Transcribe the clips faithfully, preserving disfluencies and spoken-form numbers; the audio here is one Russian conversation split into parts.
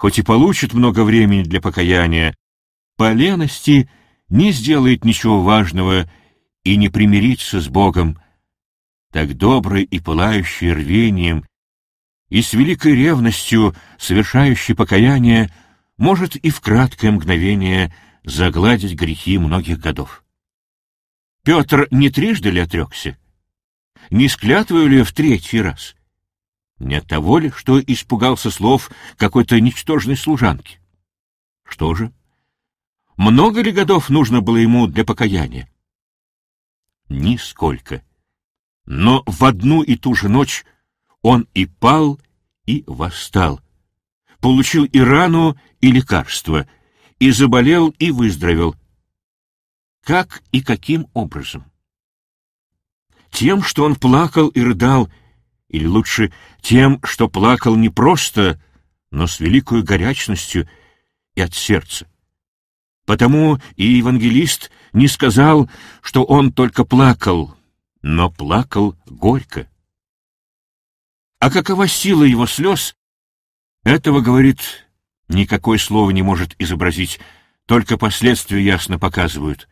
хоть и получит много времени для покаяния, по лености не сделает ничего важного и не примирится с Богом, так добрый и пылающий рвением и с великой ревностью совершающий покаяние может и в краткое мгновение загладить грехи многих годов. Петр не трижды ли отрекся? Не с клятвою ли в третий раз? Не от того ли, что испугался слов какой-то ничтожной служанки? Что же? Много ли годов нужно было ему для покаяния? Нисколько. Но в одну и ту же ночь он и пал, и восстал, получил и рану, и лекарство, и заболел, и выздоровел. Как и каким образом? Тем, что он плакал и рыдал, или лучше тем, что плакал не просто, но с великою горячностью и от сердца. Потому и евангелист не сказал, что он только плакал, но плакал горько. А какова сила его слез, этого, говорит, никакое слово не может изобразить, только последствия ясно показывают.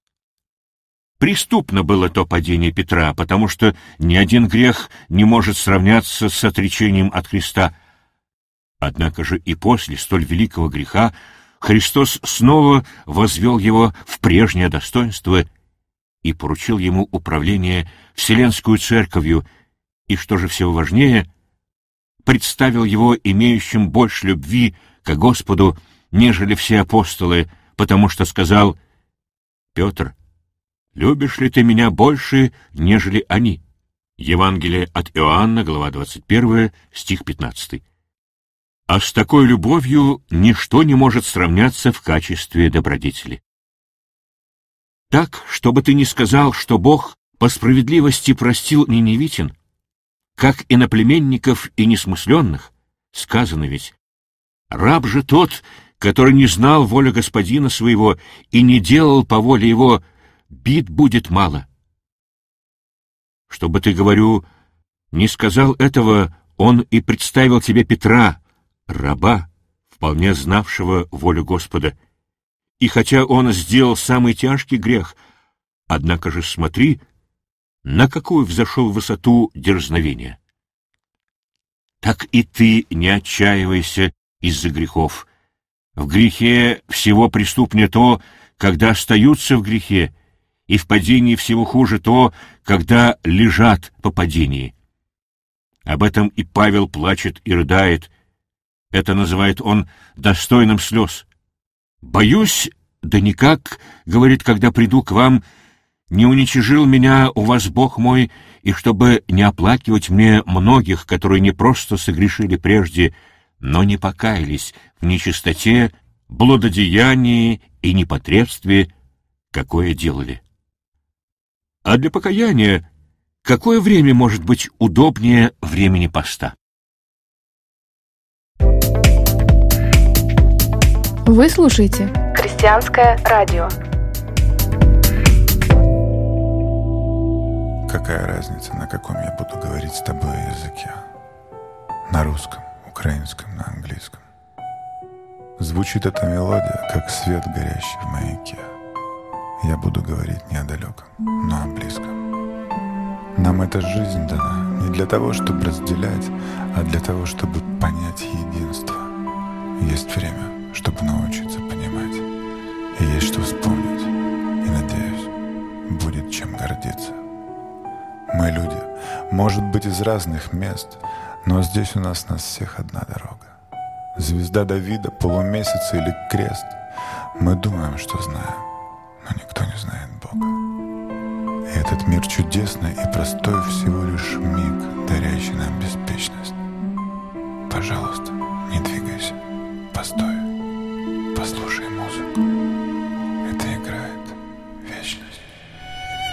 Преступно было то падение Петра, потому что ни один грех не может сравняться с отречением от Христа. Однако же и после столь великого греха Христос снова возвел его в прежнее достоинство и поручил ему управление Вселенскую Церковью, и, что же всего важнее, представил его имеющим больше любви к Господу, нежели все апостолы, потому что сказал: «Петр, любишь ли ты меня больше, нежели они?» Евангелие от Иоанна, глава двадцать первая, стих пятнадцатый. А с такой любовью ничто не может сравняться в качестве добродетели. Так, чтобы ты не сказал, что Бог по справедливости простил ниневитян, как иноплеменников и несмысленных, сказано ведь: «Раб же тот, который не знал волю господина своего и не делал по воле его, бит будет мало». Чтобы ты, говорю, не сказал этого, он и представил тебе Петра, раба, вполне знавшего волю Господа. И хотя он сделал самый тяжкий грех, однако же смотри, на какую взошел высоту дерзновения. Так и ты не отчаивайся из-за грехов. В грехе всего преступнее то, когда остаются в грехе, и в падении всего хуже то, когда лежат по падении. Об этом и Павел плачет и рыдает. Это называет он достойным слез. «Боюсь, да никак, — говорит, — когда приду к вам, не уничижил меня у вас Бог мой, и чтобы не оплакивать мне многих, которые не просто согрешили прежде, но не покаялись в нечистоте, блудодеянии и непотребстве, какое делали». А для покаяния какое время может быть удобнее времени поста? Вы слушаете «Христианское радио». Какая разница, на каком я буду говорить с тобой языке? На русском, украинском, на английском. Звучит эта мелодия, как свет, горящий в маяке. Я буду говорить не о далеком, но о близком. Нам эта жизнь дана не для того, чтобы разделять, а для того, чтобы понять единство. Есть время, чтобы научиться понимать, и есть что вспомнить, и, надеюсь, будет чем гордиться. Мы люди, может быть, из разных мест, но здесь у нас нас всех одна дорога. Звезда Давида, полумесяц или крест. Мы думаем, что знаем, но никто не знает Бога. И этот мир чудесный и простой, всего лишь миг, дарящий нам беспечность. Пожалуйста,